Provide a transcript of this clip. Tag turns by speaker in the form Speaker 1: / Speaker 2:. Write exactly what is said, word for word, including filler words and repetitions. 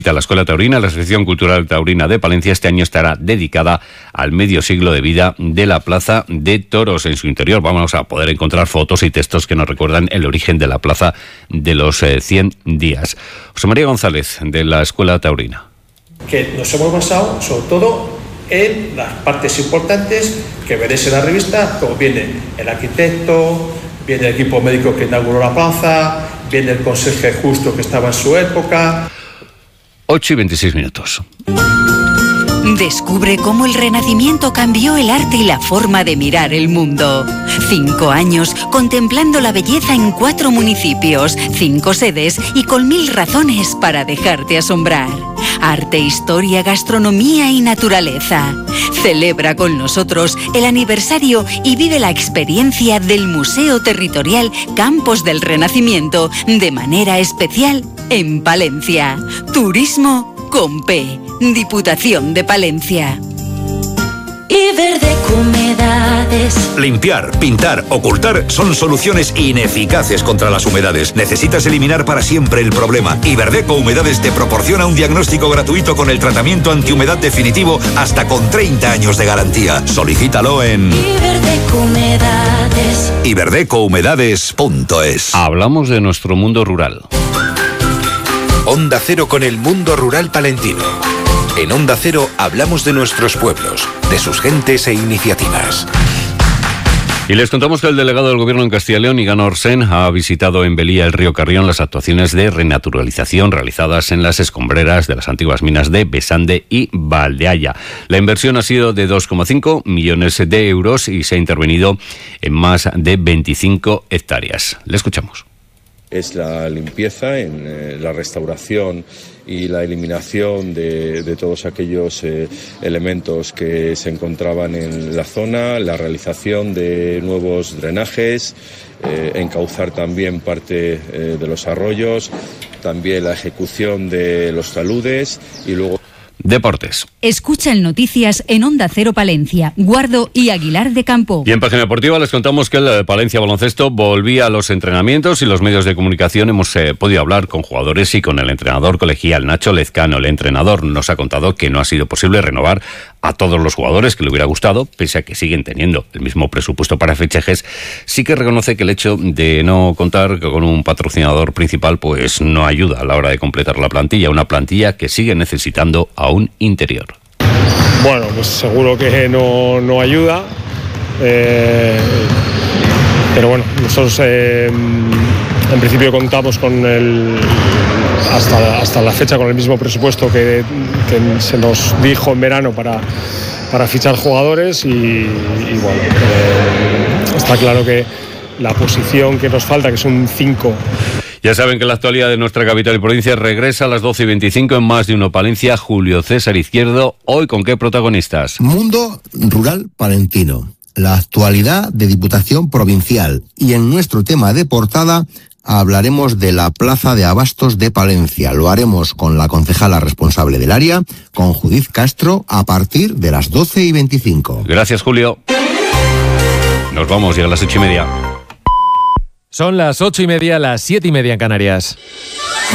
Speaker 1: La Escuela Taurina, la Asociación Cultural Taurina de Palencia, este año estará dedicada al medio siglo de vida de la Plaza de Toros. En su interior vamos a poder encontrar fotos y textos que nos recuerdan el origen de la Plaza de los eh, cien días. José María González, de la Escuela Taurina.
Speaker 2: Que nos hemos basado sobre todo en las partes importantes que veréis en la revista, como viene el arquitecto, viene el equipo médico que inauguró la plaza, viene el conserje justo que estaba en su época.
Speaker 1: ocho y veintiséis minutos.
Speaker 3: Descubre cómo el Renacimiento cambió el arte y la forma de mirar el mundo. Cinco años contemplando la belleza en cuatro municipios, cinco sedes y con mil razones para dejarte asombrar. Arte, historia, gastronomía y naturaleza. Celebra con nosotros el aniversario y vive la experiencia del Museo Territorial Campos del Renacimiento de manera especial en Palencia. Turismo con P. Diputación de Palencia.
Speaker 4: Iberdeco Humedades.
Speaker 5: Limpiar, pintar, ocultar son soluciones ineficaces contra las humedades. Necesitas eliminar para siempre el problema. Iberdeco Humedades te proporciona un diagnóstico gratuito con el tratamiento antihumedad definitivo hasta con treinta años de garantía. Solicítalo en
Speaker 4: Iberdeco Humedades.
Speaker 5: iberdeco humedades punto es.
Speaker 1: Hablamos de nuestro mundo rural.
Speaker 6: Onda Cero con el mundo rural palentino. En Onda Cero hablamos de nuestros pueblos, de sus gentes e iniciativas.
Speaker 1: Y les contamos que el delegado del Gobierno en Castilla y León, Igán Orsen, ha visitado en Belía, el río Carrión, las actuaciones de renaturalización realizadas en las escombreras de las antiguas minas de Besande y Valdeaya. La inversión ha sido de dos coma cinco millones de euros y se ha intervenido en más de veinticinco hectáreas. Le escuchamos.
Speaker 7: Es la limpieza, en eh, la restauración y la eliminación de, de todos aquellos eh, elementos que se encontraban en la zona, la realización de nuevos drenajes, eh, encauzar también parte eh, de los arroyos, también la ejecución de los taludes y luego...
Speaker 1: Deportes.
Speaker 8: Escucha el Noticias en Onda Cero Palencia, Guardo y Aguilar de Campo.
Speaker 1: Y en Página Deportiva les contamos que el Palencia Baloncesto volvía a los entrenamientos y los medios de comunicación hemos eh, podido hablar con jugadores y con el entrenador colegial Nacho Lezcano. El entrenador nos ha contado que no ha sido posible renovar a todos los jugadores que le hubiera gustado, pese a que siguen teniendo el mismo presupuesto para fichajes. Sí que reconoce que el hecho de no contar con un patrocinador principal pues no ayuda a la hora de completar la plantilla, una plantilla que sigue necesitando a un interior.
Speaker 9: Bueno, pues seguro que no, no ayuda, eh, pero bueno, nosotros eh, en principio contamos con el hasta, hasta la fecha con el mismo presupuesto que, que se nos dijo en verano para, para fichar jugadores y, y bueno, eh, está claro que la posición que nos falta, que son cinco.
Speaker 1: Ya saben que la actualidad de nuestra capital y provincia regresa a las doce y veinticinco en Más de Uno Palencia. Julio César Izquierdo, ¿hoy con qué protagonistas?
Speaker 10: Mundo rural palentino, la actualidad de Diputación Provincial. Y en nuestro tema de portada hablaremos de la Plaza de Abastos de Palencia. Lo haremos con la concejala responsable del área, con Judith Castro, a partir de las doce y veinticinco.
Speaker 1: Gracias, Julio. Nos vamos ya a las ocho y media.
Speaker 11: Son las ocho y media, las siete y media en Canarias.